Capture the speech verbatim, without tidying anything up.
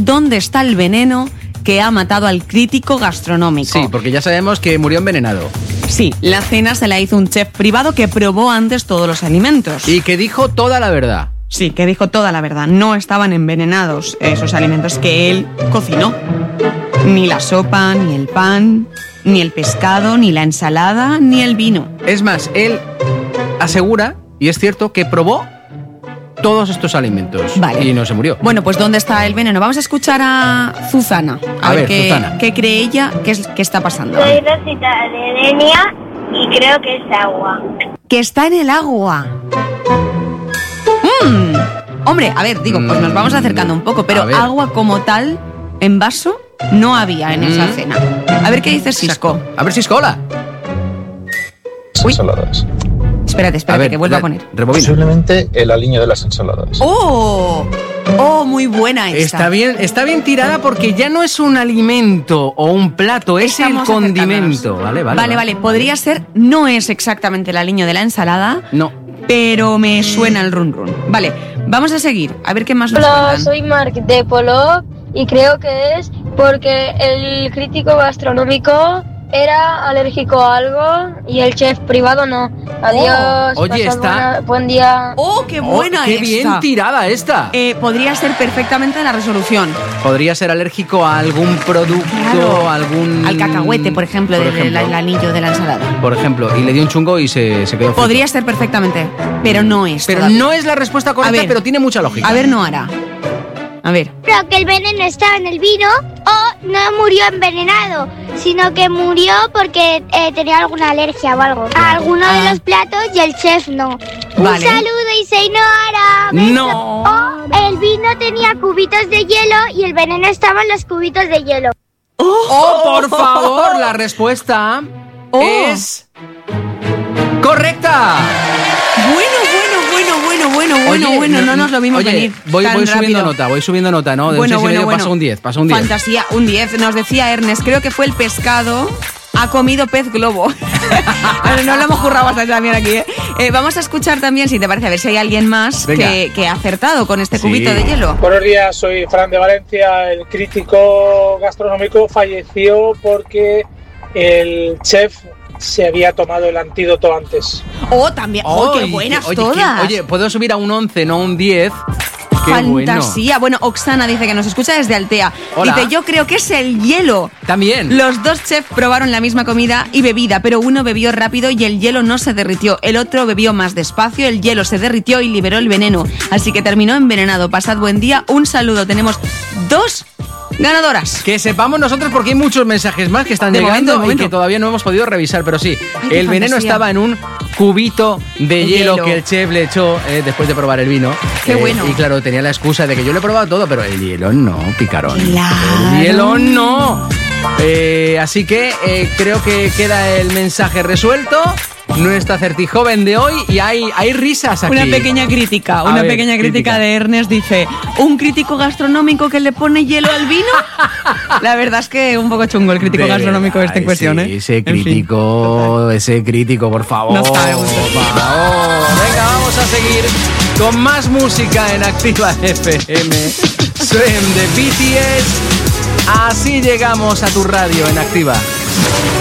¿dónde está el veneno que ha matado al crítico gastronómico? Sí, porque ya sabemos que murió envenenado. Sí, la cena se la hizo un chef privado que probó antes todos los alimentos. Y que dijo toda la verdad. Sí, que dijo toda la verdad. No estaban envenenados esos alimentos que él cocinó. Ni la sopa, ni el pan, ni el pescado, ni la ensalada, ni el vino. Es más, él asegura, y es cierto, que probó todos estos alimentos. Vale. Y no se murió. Bueno, pues ¿dónde está el veneno? Vamos a escuchar a Zuzana. A, A ver, ver, qué, Zuzana. qué cree ella, qué, es, qué está pasando. Soy Rosita de Denia y creo que es agua. Que está en el agua. Mm. Hombre, a ver, digo, pues nos vamos acercando un poco, pero agua como tal, en vaso, no había en esa Mm. cena. A ver qué dice Sisco. A ver, Sisco, hola. Ensaladas. Espérate, espérate, A ver, que vuelva re- a poner. rebobina. Posiblemente el aliño de las ensaladas. ¡Oh! ¡Oh, muy buena esta! Está bien, está bien tirada porque ya no es un alimento o un plato, es Estamos el condimento. acercándonos. Vale, vale. Vale, vale, podría ser, no es exactamente el aliño de la ensalada, No. pero me suena el run run. Vale, vamos a seguir, a ver qué más nos Hola, cuentan. soy Marc de Polop y creo que es porque el crítico gastronómico era alérgico a algo y el chef privado no. Adiós. Oh, oye, pasad está- buena- buen día. ¡Oh, qué buena Oh, ¡Qué esta! bien tirada esta! Eh, podría ser perfectamente la resolución. Podría ser alérgico a algún producto, Claro. algún... Al cacahuete, por ejemplo, Por del ejemplo. el anillo de la ensalada. Por ejemplo, y le dio un chungo y se, se quedó frito. Podría ser perfectamente, pero no es. Pero todavía. no es la respuesta correcta, A ver. pero tiene mucha lógica. A ver, no hará. A ver. Creo que el veneno estaba en el vino o no murió envenenado, sino que murió porque eh, tenía alguna alergia o algo. A alguno Ah. de los platos y el chef no. Vale. Un saludo y Seinora. No. O el vino tenía cubitos de hielo y el veneno estaba en los cubitos de hielo. ¡Oh, por favor! La respuesta Oh. es... ¡correcta! Bueno, bueno, bueno, bueno, bueno, bueno, Oye, bueno, no nos lo vimos oye, venir. Voy, tan voy subiendo rápido. nota, voy subiendo nota, ¿no? De Bueno, un seis y bueno, medio bueno. pasa un diez, pasa un diez. Fantasía, un diez. Nos decía Ernest, creo que fue el pescado. Ha comido pez globo. Bueno, no lo hemos currado bastante también aquí, ¿eh? Eh, Vamos a escuchar también, si te parece, a ver si hay alguien más Venga. que, que ha acertado con este Sí. cubito de hielo. Buenos días, soy Fran de Valencia. El crítico gastronómico falleció porque el chef se había tomado el antídoto antes. Oh, también. Oh, qué Oye, buenas oye, todas. qué- oye, puedo subir a un once, no a un diez. Qué Fantasía. Bueno. Oxana dice que nos escucha desde Altea. Hola. Dice, yo creo que es el hielo. bueno. También. Los dos chefs probaron la misma comida y bebida, pero uno bebió rápido y el hielo no se derritió. El otro bebió más despacio, el hielo se derritió y liberó el veneno. Así que terminó envenenado. Pasad buen día. Un saludo. Tenemos dos ganadoras. Que sepamos nosotros porque hay muchos mensajes más que están De llegando momento, de y momento. que todavía no hemos podido revisar, pero sí, Ay, qué el veneno fantasía. estaba en un cubito de El hielo, hielo. que el chef le echó eh, después de probar el vino. Qué bueno. Y claro, tenía la excusa de que yo lo he probado todo, pero el hielo no, picarón. Claro. El hielo no. Eh, así que eh, creo que queda el mensaje resuelto. Nuestra acertijoven de hoy y hay, hay risas aquí. Una pequeña crítica, A una ver, pequeña crítica, crítica. de Ernest dice, ¿un crítico gastronómico que le pone hielo al vino? La verdad es que un poco chungo el crítico De gastronómico verdad, este en cuestión, ese, ¿eh? Ese En fin. crítico, ese crítico, por favor. No sabemos. Por favor. Venga, vamos a seguir con más música en Activa F M. Swim de B T S. Así llegamos a tu radio en Activa.